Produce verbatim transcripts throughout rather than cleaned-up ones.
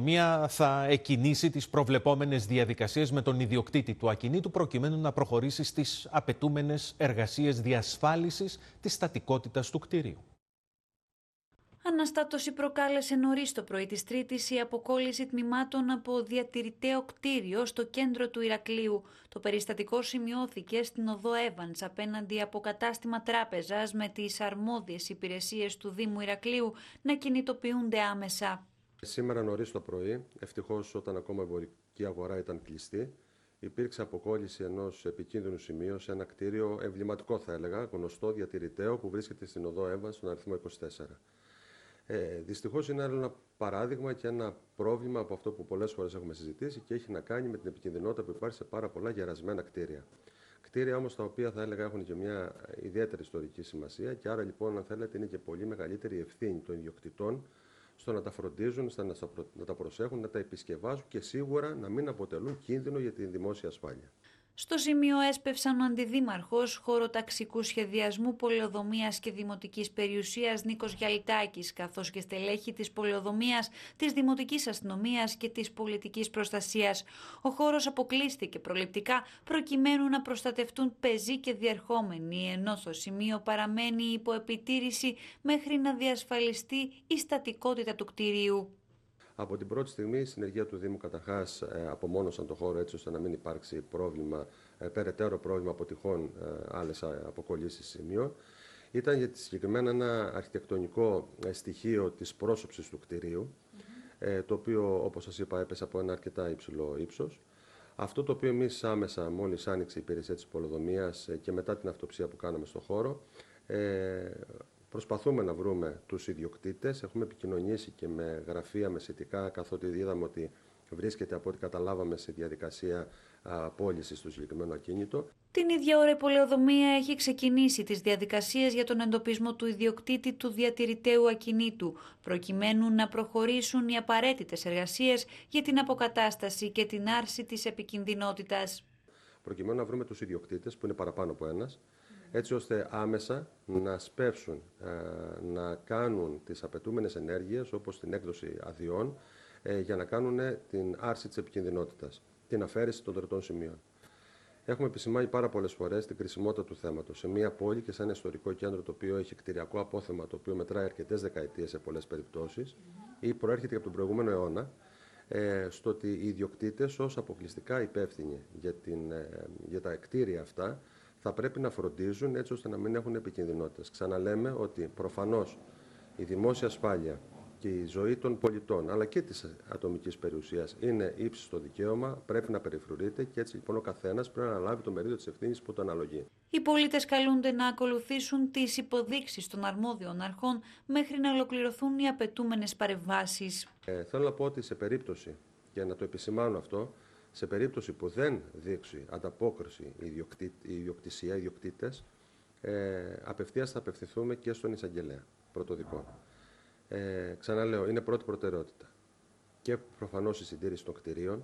αστυνομία θα εκκινήσει τις προβλεπόμενες διαδικασίες με τον ιδιοκτήτη του ακινήτου προκειμένου να προχωρήσει στις απαιτούμενες εργασίες διασφάλισης της στατικότητας του κτηρίου. Αναστάτωση προκάλεσε νωρίς το πρωί της Τρίτης η αποκόλληση τμήματων από διατηρηταίο κτίριο στο κέντρο του Ηρακλείου. Το περιστατικό σημειώθηκε στην οδό Evans απέναντι από κατάστημα τράπεζας, με τις αρμόδιες υπηρεσίες του Δήμου Ηρακλείου να κινητοποιούνται άμεσα. Σήμερα νωρίς το πρωί, ευτυχώς όταν ακόμα η εμπορική αγορά ήταν κλειστή, υπήρξε αποκόλληση ενός επικίνδυνου σημείου σε ένα κτίριο εμβληματικό, θα έλεγα, γνωστό διατηρηταίο, που βρίσκεται στην οδό Evans στον αριθμό είκοσι τέσσερα. Ε, δυστυχώς είναι άλλο ένα παράδειγμα και ένα πρόβλημα από αυτό που πολλές φορές έχουμε συζητήσει και έχει να κάνει με την επικινδυνότητα που υπάρχει σε πάρα πολλά γερασμένα κτίρια. Κτίρια όμως τα οποία θα έλεγα έχουν και μια ιδιαίτερη ιστορική σημασία και άρα λοιπόν, αν θέλετε, είναι και πολύ μεγαλύτερη η ευθύνη των ιδιοκτητών στο να τα φροντίζουν, στο να τα προσέχουν, να τα επισκευάζουν και σίγουρα να μην αποτελούν κίνδυνο για τη δημόσια ασφάλεια. Στο σημείο έσπευσαν ο Αντιδήμαρχος Χωροταξικού Σχεδιασμού, Πολεοδομίας και Δημοτικής Περιουσίας Νίκος Γιαλιτάκης, καθώς και στελέχη της Πολεοδομίας, της Δημοτικής Αστυνομίας και της Πολιτικής Προστασίας. Ο χώρος αποκλείστηκε προληπτικά προκειμένου να προστατευτούν πεζοί και διερχόμενοι, ενώ το σημείο παραμένει υπό επιτήρηση μέχρι να διασφαλιστεί η στατικότητα του κτηρίου. Από την πρώτη στιγμή, η συνεργεία του Δήμου καταρχάς ε, απομόνωσαν το χώρο έτσι ώστε να μην υπάρξει πρόβλημα, ε, περαιτέρω πρόβλημα από τυχόν ε, άλλες αποκολλήσεις σημείων. Ήταν για συγκεκριμένα ένα αρχιτεκτονικό ε, στοιχείο της πρόσωψης του κτηρίου, mm-hmm. ε, το οποίο, όπως σας είπα, έπεσε από ένα αρκετά υψηλό ύψος. Αυτό το οποίο εμείς άμεσα, μόλις άνοιξε η υπηρεσία της πολεοδομίας ε, και μετά την αυτοψία που κάναμε στο χώρο, ε, προσπαθούμε να βρούμε τους ιδιοκτήτες. Έχουμε επικοινωνήσει και με γραφεία, με σχετικά, καθότι είδαμε ότι βρίσκεται, από ό,τι καταλάβαμε, σε διαδικασία πώλησης του συγκεκριμένου ακίνητο. Την ίδια ώρα η Πολεοδομία έχει ξεκινήσει τις διαδικασίες για τον εντοπισμό του ιδιοκτήτη του διατηρηταίου ακινήτου, προκειμένου να προχωρήσουν οι απαραίτητες εργασίες για την αποκατάσταση και την άρση της επικινδυνότητας. Προκειμένου να βρούμε τους ιδιοκτήτες, που είναι παραπάνω από ένας, έτσι ώστε άμεσα να σπεύσουν, να κάνουν τις απαιτούμενες ενέργειες, όπως την έκδοση αδειών, για να κάνουν την άρση της επικινδυνότητας, την αφαίρεση των τριτών σημείων. Έχουμε επισημάνει πάρα πολλές φορές την κρισιμότητα του θέματος. Σε μια πόλη και σε ένα ιστορικό κέντρο, το οποίο έχει κτηριακό απόθεμα, το οποίο μετράει αρκετές δεκαετίες σε πολλές περιπτώσεις, ή προέρχεται από τον προηγούμενο αιώνα, στο ότι οι ιδιοκτήτες, ως αποκλειστικά υπεύθυνοι για, την, για τα κτίρια αυτά, θα πρέπει να φροντίζουν έτσι ώστε να μην έχουν επικινδυνότητες. Ξαναλέμε ότι προφανώς η δημόσια ασφάλεια και η ζωή των πολιτών, αλλά και της ατομικής περιουσίας, είναι ύψιστο δικαίωμα, πρέπει να περιφρουρείται και έτσι λοιπόν ο καθένας πρέπει να αναλάβει το μερίδιο της ευθύνης που το αναλογεί. Οι πολίτες καλούνται να ακολουθήσουν τις υποδείξεις των αρμόδιων αρχών μέχρι να ολοκληρωθούν οι απαιτούμενες παρεμβάσεις. Ε, θέλω να πω ότι σε περίπτωση, και να το επισημάνω αυτό, σε περίπτωση που δεν δείξει ανταπόκριση η, ιδιοκτή, η ιδιοκτησία, οι ιδιοκτήτες, ε, απευθείας θα απευθυνθούμε και στον εισαγγελέα πρωτοδικών. Ε, ξαναλέω, είναι πρώτη προτεραιότητα. Και προφανώς η συντήρηση των κτηρίων,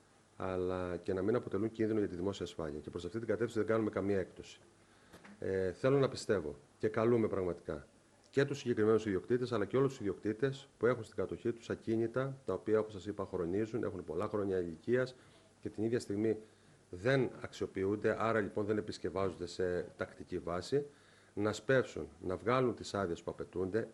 αλλά και να μην αποτελούν κίνδυνο για τη δημόσια ασφάλεια. Και προς αυτή την κατεύθυνση δεν κάνουμε καμία έκπτωση. Ε, θέλω να πιστεύω και καλούμε πραγματικά και τους συγκεκριμένους ιδιοκτήτες, αλλά και όλους τους ιδιοκτήτες που έχουν στην κατοχή τους ακίνητα, τα οποία, όπως σας είπα, χρονίζουν, έχουν πολλά χρόνια ηλικίας και την ίδια στιγμή δεν αξιοποιούνται, άρα λοιπόν δεν επισκευάζονται σε τακτική βάση, να σπεύσουν, να βγάλουν τις άδειες που απαιτούνται.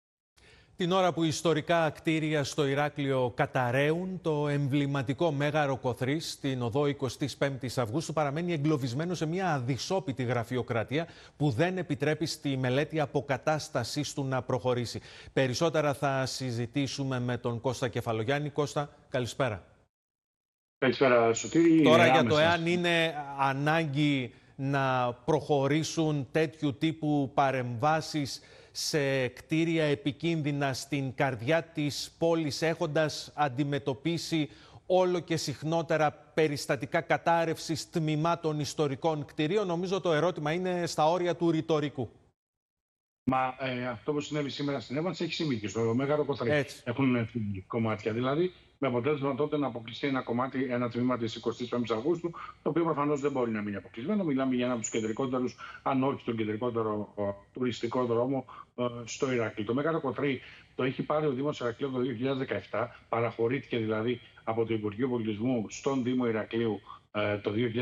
Την ώρα που ιστορικά κτίρια στο Ηράκλειο καταραίουν, το εμβληματικό Μέγαρο Κοθρής στην οδό εικοστή πέμπτη Αυγούστου παραμένει εγκλωβισμένο σε μια αδυσόπιτη γραφειοκρατία που δεν επιτρέπει στη μελέτη αποκατάστασής του να προχωρήσει. Περισσότερα θα συζητήσουμε με τον Κώστα Κεφαλογιάννη. Κώστα, καλησπέρα. Καλησπέρα, Σωτήρη. Τώρα για το εάν είναι ανάγκη να προχωρήσουν τέτοιου τύπου παρεμβάσεις σε κτίρια επικίνδυνα στην καρδιά της πόλης, έχοντας αντιμετωπίσει όλο και συχνότερα περιστατικά κατάρρευσης τμήματων ιστορικών κτιρίων, νομίζω το ερώτημα είναι στα όρια του ρητορικού. Μα ε, αυτό που συνέβη σήμερα στην Evans έχει συμβεί και στο Μέγαρο Κοθρή. Έχουν φύγει κομμάτια. Δηλαδή, με αποτέλεσμα τότε να αποκλειστεί ένα κομμάτι, ένα τμήμα της εικοστής πέμπτης Αυγούστου, το οποίο προφανώς δεν μπορεί να μείνει αποκλεισμένο. Μιλάμε για ένα από τους κεντρικότερους, αν όχι τον κεντρικότερο ο, τουριστικό δρόμο ε, στο Ηράκλειο. Το Μέγαρο Κοθρή Το έχει πάρει ο Δήμος Ηρακλείου το δύο χιλιάδες δεκαεπτά, παραχωρήθηκε δηλαδή από το Υπουργείο Πολιτισμού στον Δήμο Ηρακλείου ε, το δύο χιλιάδες δεκαεπτά.